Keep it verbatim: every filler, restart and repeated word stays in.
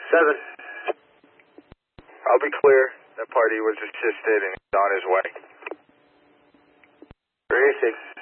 Seven. I'll be clear. That party was assisted and he's on his way. three eighty-six.